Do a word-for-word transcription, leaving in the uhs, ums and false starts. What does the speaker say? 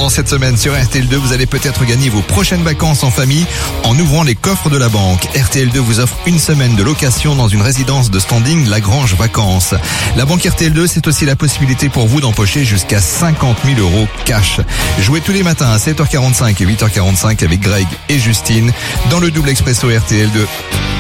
pendant cette semaine sur R T L deux, vous allez peut-être gagner vos prochaines vacances en famille en ouvrant les coffres de la banque. R T L deux vous offre une semaine de location dans une résidence de standing Lagrange Vacances. La banque R T L deux, c'est aussi la possibilité pour vous d'empocher jusqu'à cinquante mille euros cash. Jouez tous les matins à sept heures quarante-cinq et huit heures quarante-cinq avec Greg et Justine dans le double expresso R T L deux.